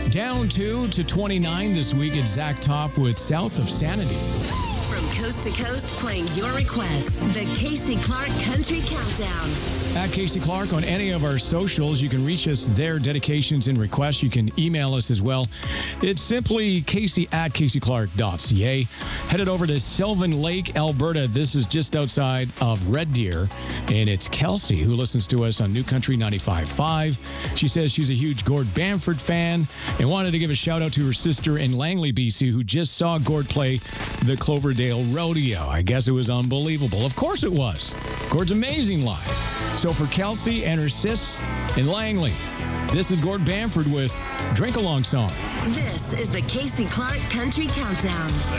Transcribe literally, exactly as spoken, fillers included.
Down two to twenty-nine this week at Zach Top with South of Sanity. From coast to coast, playing your requests. The Casey Clark Country Countdown. At Casey Clark on any of our socials. You can reach us there, dedications and requests. You can email us as well. It's simply Casey at casey clark dot c a. Headed over to Sylvan Lake, Alberta. This is just outside of Red Deer. And it's Kelsey who listens to us on New Country ninety-five point five. She says she's a huge Gord Bamford fan and wanted to give a shout out to her sister in Langley, B C, who just saw Gord play the Cloverdale Rodeo. I guess it was unbelievable. Of course it was. Gord's amazing live. So for Kelsey and her sis in Langley, this is Gord Bamford with Drink Along Song. This is the Casey Clark Country Countdown.